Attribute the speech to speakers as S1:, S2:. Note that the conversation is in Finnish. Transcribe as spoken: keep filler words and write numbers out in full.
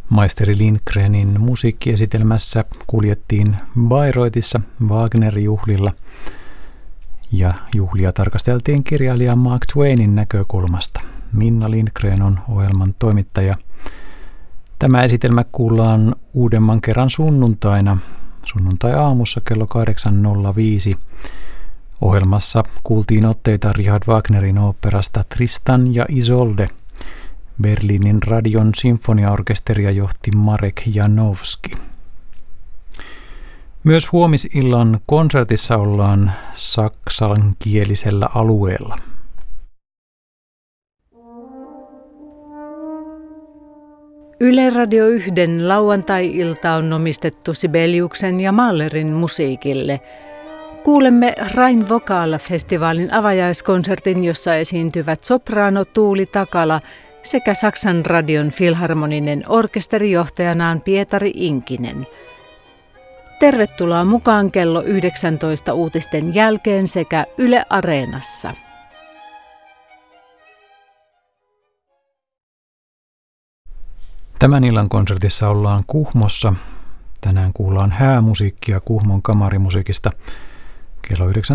S1: Maisteri Lindgrenin musiikkiesitelmässä kuljettiin Bayreuthissa Wagner-juhlilla ja juhlia tarkasteltiin kirjailija Mark Twainin näkökulmasta. Minna Lindgren on ohjelman toimittaja. Tämä esitelmä kuullaan uudemman kerran sunnuntaina, sunnuntai-aamussa kello kahdeksan nolla viisi. Ohjelmassa kuultiin otteita Richard Wagnerin oopperasta Tristan ja Isolde. Berliinin radion sinfoniaorkesteria johti Marek Janowski. Myös huomisillan konsertissa ollaan saksankielisellä alueella.
S2: Yle Radio yhden lauantai-ilta on omistettu Sibeliuksen ja Mahlerin musiikille. Kuulemme Rhein Vocal-festivaalin avajaiskonsertin, jossa esiintyvät sopraano Tuuli Takala sekä Saksan radion filharmoninen orkesteri johtajanaan Pietari Inkinen. Tervetuloa mukaan kello yhdeksäntoista uutisten jälkeen sekä Yle Areenassa.
S1: Tämän illan konsertissa ollaan Kuhmossa. Tänään kuullaan häämusiikkia Kuhmon kamarimusiikista. Kello